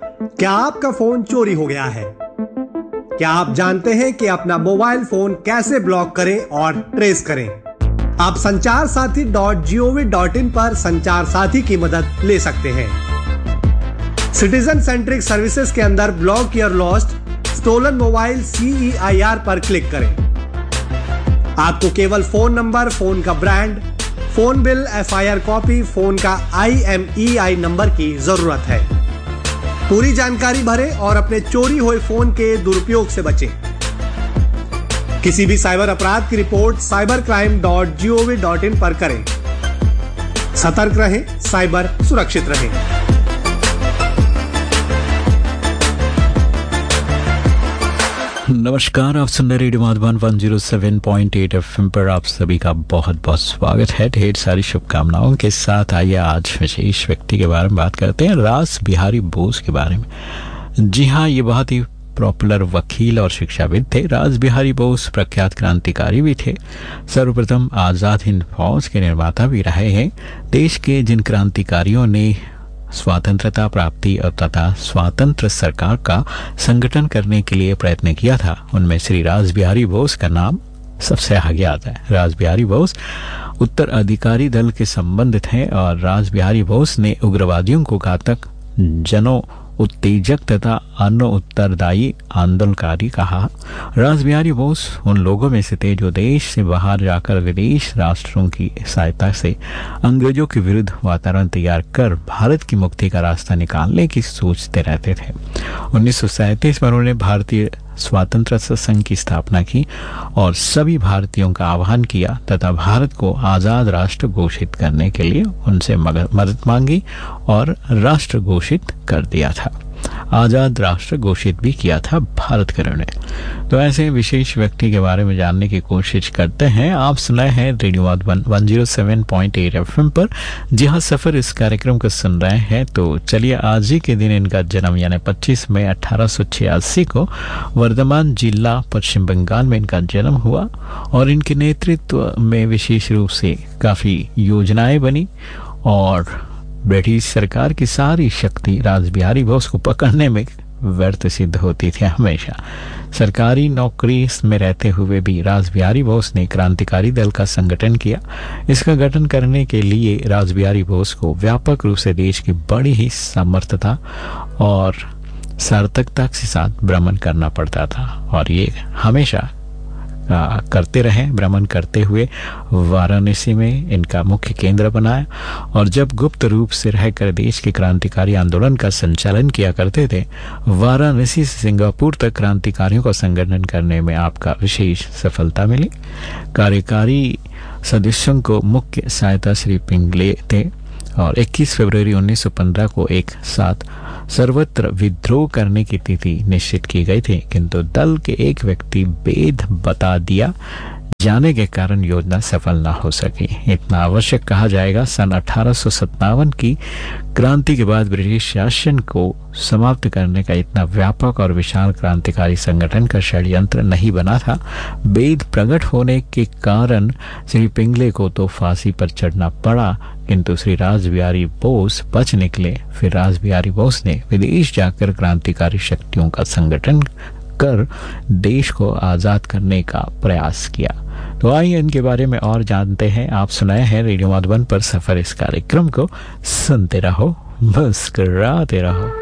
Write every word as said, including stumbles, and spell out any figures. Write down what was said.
क्या आपका फोन चोरी हो गया है? क्या आप जानते हैं कि अपना मोबाइल फोन कैसे ब्लॉक करें और ट्रेस करें? आप संचार साथी dot G O V dot in पर संचार साथी की मदद ले सकते हैं। सिटीजन सेंट्रिक सर्विसेज के अंदर block your lost stolen mobile C E I R पर क्लिक करें। आपको केवल फोन नंबर, फोन का brand, phone bill, F I R copy, phone का I M E I number की जरूरत है। पूरी जानकारी भरें और अपने चोरी हुए फोन के दुरुपयोग से बचें। किसी भी साइबर अपराध की report cyber crime dot G O V dot in पर करें। सतर्क रहें, साइबर सुरक्षित रहें। नमस्कार, आप सुन रहे रेडियो माधुबन एक सौ सात पॉइंट आठ एफएम पर आप सभी का बहुत बहुत स्वागत है। ढेर सारी शुभकामनाओं के साथ आइए आज विशेष व्यक्ति के बारे में बात करते हैं, रास बिहारी बोस के बारे में। जी हाँ, ये बहुत ही पॉपुलर वकील और शिक्षाविद थे। रास बिहारी बोस प्रख्यात क्रांतिकारी भी थे। सर्वप्रथम आज़ाद हिंद फौज के निर्माता भी रहे हैं। देश के जिन क्रांतिकारियों ने स्वतंत्रता प्राप्ति और तथा स्वतंत्र सरकार का संगठन करने के लिए प्रयत्न किया था, उनमें श्री रास बिहारी बोस का नाम सबसे आगे आता है। रास बिहारी बोस उत्तराधिकारी दल के संबंधित हैं और रास बिहारी बोस ने उग्रवादियों को घातक जनो उत्तेजक तथा अन्य उत्तरदायी आंदोलनकारी कहा। रास बिहारी बोस उन लोगों में से थे जो देश से बाहर जाकर विदेश राष्ट्रों की सहायता से अंग्रेजों के विरुद्ध वातावरण तैयार कर भारत की मुक्ति का रास्ता निकालने की सोचते रहते थे। उन्नीस सौ सैंतीस में उन्होंने भारतीय स्वतंत्रता संघ की स्थापना की और सभी भारतीयों का आह्वान किया तथा भारत को आज़ाद राष्ट्र घोषित करने के लिए उनसे मदद मांगी और राष्ट्र घोषित कर दिया था। आज़ाद राष्ट्र घोषित भी किया था भारत के ने। तो ऐसे विशेष व्यक्ति के बारे में जानने की कोशिश करते हैं। आप सुनाए हैं रेडियो माधुबन एक सौ सात पॉइंट आठ एफएम पर। जी हाँ, सफर इस कार्यक्रम को सुन रहे हैं। तो चलिए, आज ही के दिन इनका जन्म यानी पच्चीस मई अठारह सौ छियासी को वर्धमान जिला पश्चिम बंगाल में इनका जन्म हुआ और इनके नेतृत्व में विशेष रूप से काफी योजनाएं बनी और ब्रिटिश सरकार की सारी शक्ति रास बिहारी बोस को पकड़ने में व्यर्थ सिद्ध होती थी। हमेशा सरकारी नौकरी में रहते हुए भी रास बिहारी बोस ने क्रांतिकारी दल का संगठन किया। इसका गठन करने के लिए रास बिहारी बोस को व्यापक रूप से देश की बड़ी ही सामर्थ्यता और सार्थकता के साथ भ्रमण करना पड़ता था और ये हमेशा आ, करते रहे। भ्रमण करते हुए वाराणसी में इनका मुख्य केंद्र बनाया और जब गुप्त रूप से रहकर देश के क्रांतिकारी आंदोलन का संचालन किया करते थे, वाराणसी से सिंगापुर तक क्रांतिकारियों का संगठन करने में आपका विशेष सफलता मिली। कार्यकारी सदस्यों को मुख्य सहायता श्री पिंगले थे और इक्कीस फरवरी उन्नीस सौ पंद्रह को एक साथ सर्वत्र विद्रोह करने की तिथि निश्चित की गई थी, किंतु दल के एक व्यक्ति भेद बता दिया जाने के कारण योजना सफल न हो सकी। इतना आवश्यक कहा जाएगा, सन अठारह सौ सत्तावन की क्रांति के बाद ब्रिटिश शासन को समाप्त करने का इतना व्यापक और विशाल क्रांतिकारी संगठन का षड्यंत्र नहीं बना था। भेद प्रकट होने के कारण श्री पिंगले को तो फांसी पर चढ़ना पड़ा, किंतु श्री रास बिहारी बोस बच निकले। फिर रास बिहारी बोस ने विदेश जाकर क्रांतिकारी शक्तियों का संगठन कर देश को आजाद करने का प्रयास किया। तो आइए इनके बारे में और जानते हैं। आप सुनाए हैं रेडियो माधुबन पर सफर इस कार्यक्रम को सुनते रहो, मुस्कुराते रहो।